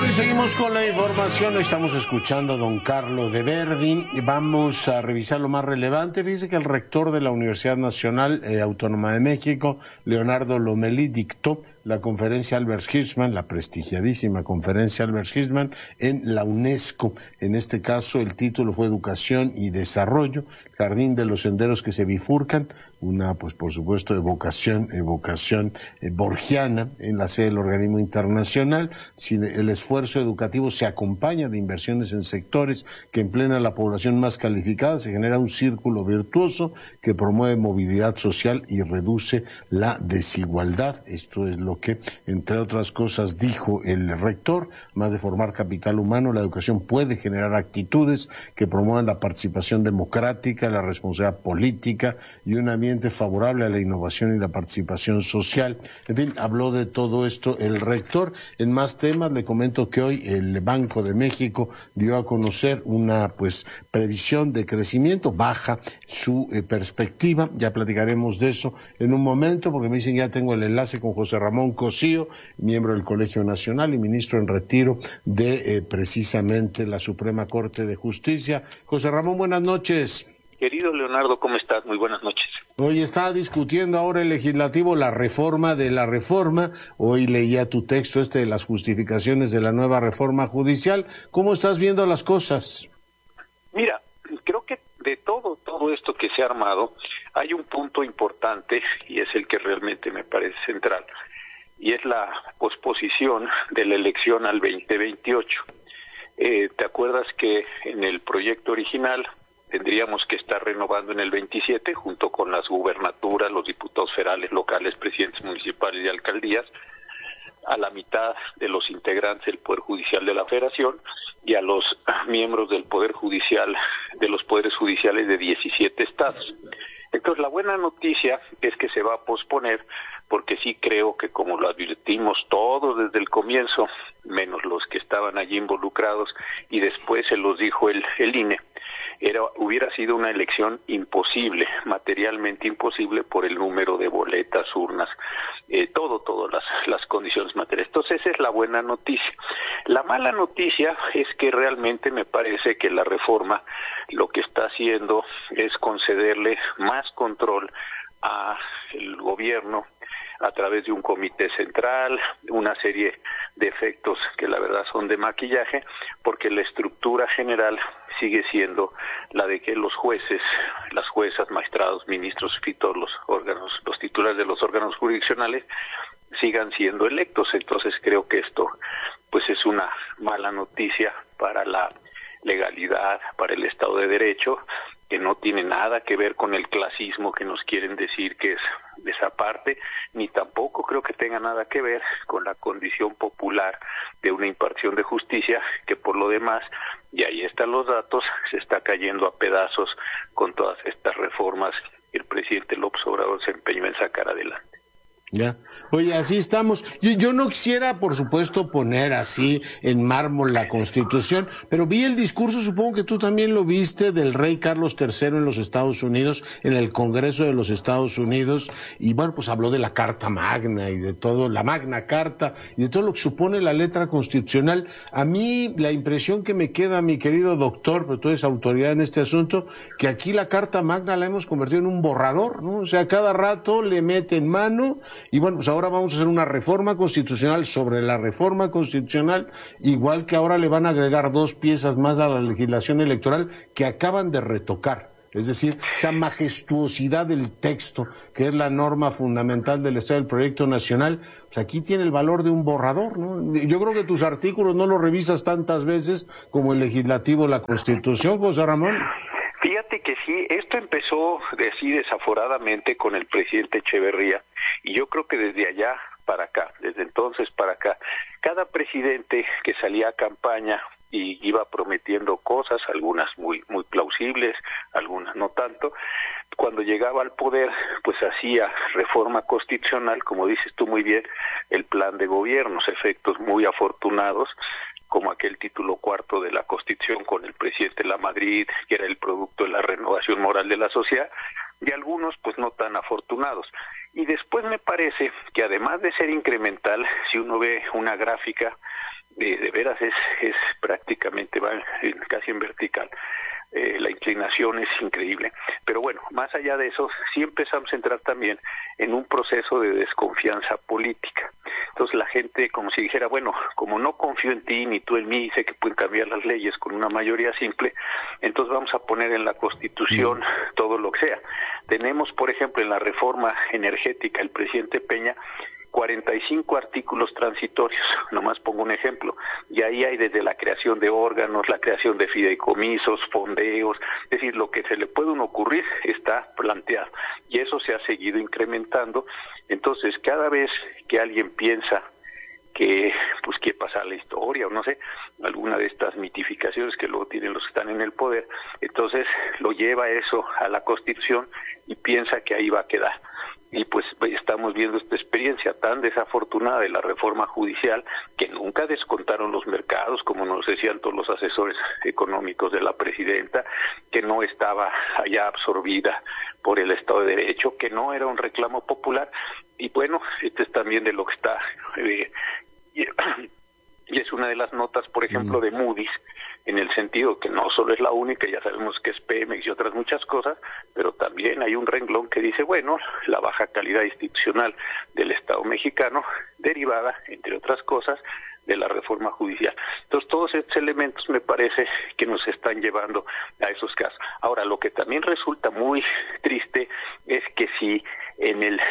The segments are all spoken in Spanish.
y seguimos con la información. Estamos escuchando a don Carlo de Verdi. Vamos a revisar lo más relevante. Fíjese que el rector de la Universidad Nacional Autónoma de México, Leonardo Lomelí, dictó la conferencia Albert Hirschman, la prestigiadísima conferencia Albert Hirschman en la UNESCO. En este caso el título fue Educación y Desarrollo, Jardín de los Senderos que se bifurcan, una pues por supuesto evocación borgiana en la sede del organismo internacional. Si el esfuerzo educativo se acompaña de inversiones en sectores que emplean a la población más calificada, se genera un círculo virtuoso que promueve movilidad social y reduce la desigualdad. Esto es lo que, entre otras cosas, dijo el rector. Más de formar capital humano, la educación puede generar actitudes que promuevan la participación democrática, la responsabilidad política y un ambiente favorable a la innovación y la participación social. En fin, habló de todo esto el rector. En más temas, le comento que hoy el Banco de México dio a conocer una previsión de crecimiento, baja su perspectiva. Ya platicaremos de eso en un momento, porque me dicen ya tengo el enlace con José Ramón Cosío, miembro del Colegio Nacional y ministro en retiro de precisamente la Suprema Corte de Justicia. José Ramón, buenas noches. Querido Leonardo, ¿cómo estás? Muy buenas noches. Hoy está discutiendo ahora el legislativo la reforma de la reforma. Hoy leía tu texto de las justificaciones de la nueva reforma judicial. ¿Cómo estás viendo las cosas? Mira, creo que de todo esto que se ha armado, hay un punto importante y es el que realmente me parece central, y es la posposición de la elección al 2028. ¿Te acuerdas que en el proyecto original tendríamos que estar renovando en el 27, junto con las gubernaturas, los diputados federales, locales, presidentes municipales y alcaldías, a la mitad de los integrantes del Poder Judicial de la Federación y a los miembros del Poder Judicial, de los poderes judiciales de 17 estados? Entonces, la buena noticia es que se va a posponer, porque sí creo que, como lo advertimos todos desde el comienzo, menos los que estaban allí involucrados, y después se los dijo el INE, hubiera sido una elección imposible, materialmente imposible, por el número de boletas, urnas, todas las condiciones materiales. Entonces, esa es la buena noticia. La mala noticia es que realmente me parece que la reforma lo que está haciendo es concederle más control al gobierno a través de un comité central, una serie de efectos que la verdad son de maquillaje, porque la estructura general sigue siendo la de que los jueces, las juezas, magistrados, ministros y todos los órganos, los titulares de los órganos jurisdiccionales sigan siendo electos. Entonces creo que esto es una mala noticia para la legalidad, para el Estado de Derecho, que no tiene nada que ver con el clasismo que nos quieren decir que es de esa parte, ni tampoco creo que tenga nada que ver con la condición popular de una impartición de justicia, que por lo demás, y ahí están los datos, se está cayendo a pedazos con todas estas reformas que el presidente López Obrador se empeñó en sacar adelante. Ya. Oye, así estamos. Yo no quisiera, por supuesto, poner así en mármol la Constitución, pero vi el discurso, supongo que tú también lo viste, del rey Carlos III en los Estados Unidos, en el Congreso de los Estados Unidos, y bueno, pues habló de la Carta Magna y de todo, la Magna Carta, y de todo lo que supone la letra constitucional. A mí, la impresión que me queda, mi querido doctor, pero tú eres autoridad en este asunto, que aquí la Carta Magna la hemos convertido en un borrador, ¿no? O sea, cada rato le meten mano. Y bueno, pues ahora vamos a hacer una reforma constitucional sobre la reforma constitucional, igual que ahora le van a agregar 2 piezas más a la legislación electoral que acaban de retocar. Es decir, esa majestuosidad del texto, que es la norma fundamental del Estado del Proyecto Nacional, pues aquí tiene el valor de un borrador, ¿no? Yo creo que tus artículos no los revisas tantas veces como el legislativo, la Constitución, José Ramón. Fíjate que sí, esto empezó así desaforadamente con el presidente Echeverría, y yo creo que desde allá para acá, desde entonces para acá, cada presidente que salía a campaña y iba prometiendo cosas, algunas muy plausibles, algunas no tanto, cuando llegaba al poder, pues hacía reforma constitucional, como dices tú muy bien, el plan de gobiernos, efectos muy afortunados, como aquel título 4 de la Constitución con el presidente Lamadrid, que era el producto de la renovación moral de la sociedad, y algunos pues no tan afortunados. Y después me parece que además de ser incremental, si uno ve una gráfica de veras es prácticamente va casi en vertical. La inclinación es increíble, pero bueno, más allá de eso, sí empezamos a entrar también en un proceso de desconfianza política. Entonces la gente como si dijera, bueno, como no confío en ti ni tú en mí, sé que pueden cambiar las leyes con una mayoría simple, entonces vamos a poner en la Constitución todo lo que sea. Tenemos, por ejemplo, en la reforma energética, el presidente Peña 45 artículos transitorios, nomás pongo un ejemplo, y ahí hay desde la creación de órganos, la creación de fideicomisos, fondeos, es decir, lo que se le puede ocurrir está planteado, y eso se ha seguido incrementando. Entonces, cada vez que alguien piensa que pues quiere pasar la historia, o no sé, alguna de estas mitificaciones que luego tienen los que están en el poder, entonces lo lleva eso a la Constitución y piensa que ahí va a quedar. Y pues estamos viendo esta experiencia tan desafortunada de la reforma judicial que nunca descontaron los mercados, como nos decían todos los asesores económicos de la presidenta, que no estaba allá absorbida por el Estado de Derecho, que no era un reclamo popular. Y bueno, este es también de lo que está, y es una de las notas, por ejemplo, de Moody's, en el sentido que no solo es la única, ya sabemos que es Pemex y otras muchas cosas, pero también hay un renglón que dice, bueno, la baja calidad institucional del Estado mexicano, derivada, entre otras cosas, de la reforma judicial. Entonces, todos estos elementos me parece que nos están llevando a esos casos. Ahora, lo que también resulta muy triste es que si en el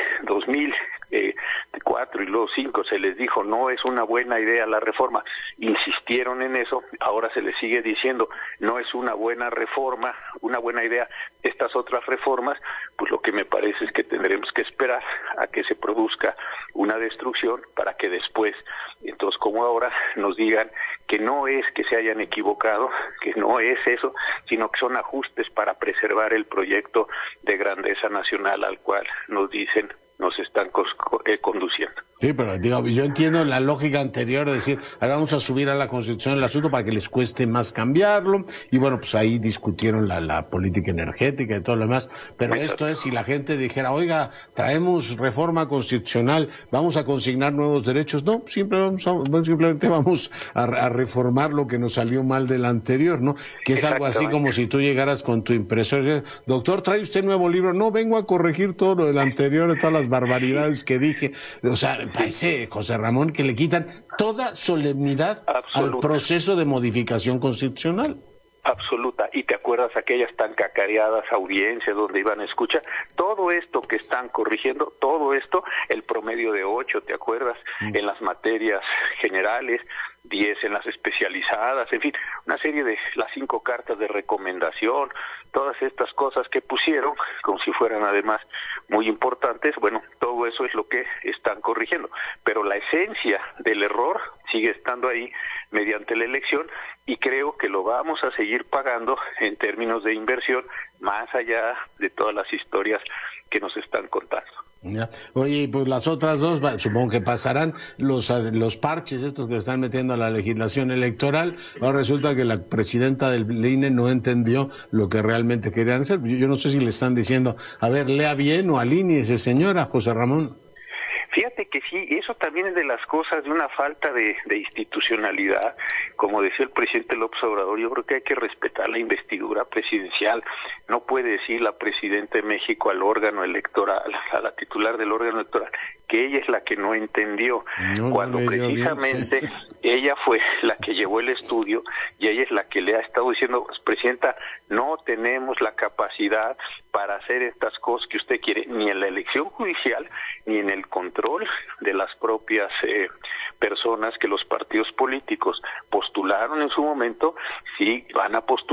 2004 y luego 2005 se les dijo no es una buena idea la reforma, insistieron en eso, ahora se les sigue diciendo no es una buena reforma, una buena idea estas otras reformas, pues lo que me parece es que tendremos que esperar a que se produzca una destrucción para que después, entonces como ahora, nos digan que no es que se hayan equivocado, que no es eso, sino que son ajustes para preservar el proyecto de grandeza nacional al cual nos dicen nos están conduciendo. Sí, pero digo, yo entiendo la lógica anterior de decir, ahora vamos a subir a la Constitución el asunto para que les cueste más cambiarlo, y bueno, pues ahí discutieron la política energética y todo lo demás, pero exacto. Esto es si la gente dijera, oiga, traemos reforma constitucional, vamos a consignar nuevos derechos, no, simplemente vamos a reformar lo que nos salió mal del anterior, ¿no? Que es algo así como si tú llegaras con tu impresor y dices, doctor, ¿trae usted nuevo libro? No, vengo a corregir todo lo del anterior, todas las barbaridades que dije, o sea, parece, José Ramón, que le quitan toda solemnidad al proceso de modificación constitucional. Absoluta. ¿Y te acuerdas aquellas tan cacareadas audiencias donde iban a escuchar? Todo esto que están corrigiendo, todo esto, el promedio de 8, ¿te acuerdas? En las materias generales, 10 en las especializadas, en fin, una serie de las 5 cartas de recomendación, todas estas cosas que pusieron, como si fueran además muy importantes, bueno, todo eso es lo que están corrigiendo, pero la esencia del error sigue estando ahí mediante la elección y creo que lo vamos a seguir pagando en términos de inversión, más allá de todas las historias que nos están contando. Ya. Oye, pues las otras dos, supongo que pasarán los parches estos que están metiendo a la legislación electoral. Ahora resulta que la presidenta del INE no entendió lo que realmente querían hacer. Yo no sé si le están diciendo, a ver, lea bien o alíñese, señora José Ramón. Fíjate que sí, eso también es de las cosas de una falta de institucionalidad. Como decía el presidente López Obrador, yo creo que hay que respetar la investidura presidencial. No puede decir la presidenta de México al órgano electoral, a la titular del órgano electoral, que ella es la que no entendió, cuando precisamente bien, sí. Ella fue la que llevó el estudio y ella es la que le ha estado diciendo, pues, presidenta, no tenemos la capacidad para hacer estas cosas que usted quiere, ni en la elección judicial, ni en el control de las propias personas que los partidos políticos postularon en su momento, sí van a postular